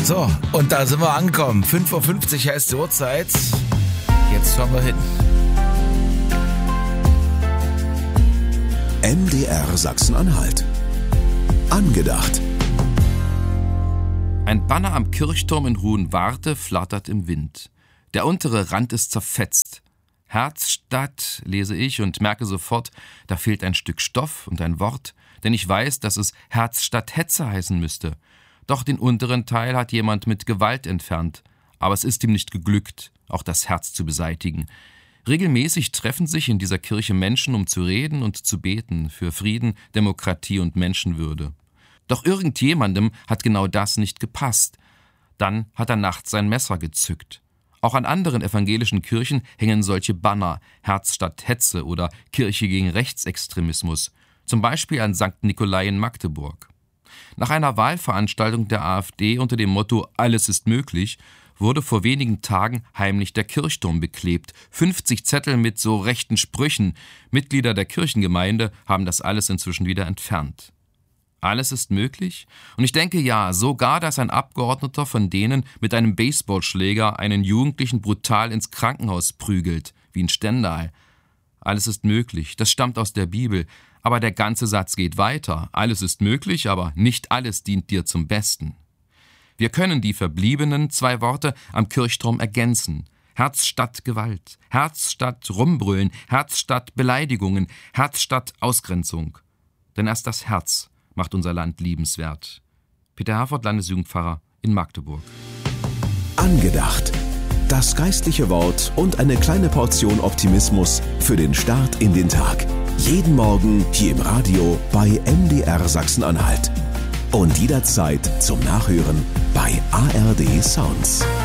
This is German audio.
So, und da sind wir angekommen. 5:50 Uhr heißt die Uhrzeit. Jetzt fahren wir hin. MDR Sachsen-Anhalt. Angedacht. Ein Banner am Kirchturm in Hohenwarte flattert im Wind. Der untere Rand ist zerfetzt. Herzstadt lese ich und merke sofort, da fehlt ein Stück Stoff und ein Wort, denn ich weiß, dass es Herzstadt Hetze heißen müsste. Doch den unteren Teil hat jemand mit Gewalt entfernt. Aber es ist ihm nicht geglückt, auch das Herz zu beseitigen. Regelmäßig treffen sich in dieser Kirche Menschen, um zu reden und zu beten für Frieden, Demokratie und Menschenwürde. Doch irgendjemandem hat genau das nicht gepasst. Dann hat er nachts sein Messer gezückt. Auch an anderen evangelischen Kirchen hängen solche Banner, Herz statt Hetze oder Kirche gegen Rechtsextremismus, zum Beispiel an St. Nikolai in Magdeburg. Nach einer Wahlveranstaltung der AfD unter dem Motto »Alles ist möglich« wurde vor wenigen Tagen heimlich der Kirchturm beklebt. 50 Zettel mit so rechten Sprüchen. Mitglieder der Kirchengemeinde haben das alles inzwischen wieder entfernt. Alles ist möglich? Und ich denke ja, sogar, dass ein Abgeordneter von denen mit einem Baseballschläger einen Jugendlichen brutal ins Krankenhaus prügelt, wie in Stendal. Alles ist möglich, das stammt aus der Bibel. Aber der ganze Satz geht weiter. Alles ist möglich, aber nicht alles dient dir zum Besten. Wir können die verbliebenen 2 Worte am Kirchturm ergänzen. Herz statt Gewalt, Herz statt Rumbrüllen, Herz statt Beleidigungen, Herz statt Ausgrenzung. Denn erst das Herz macht unser Land liebenswert. Peter Herford, Landesjugendpfarrer in Magdeburg. Angedacht. Das geistliche Wort und eine kleine Portion Optimismus für den Start in den Tag. Jeden Morgen hier im Radio bei MDR Sachsen-Anhalt. Und jederzeit zum Nachhören bei ARD Sounds.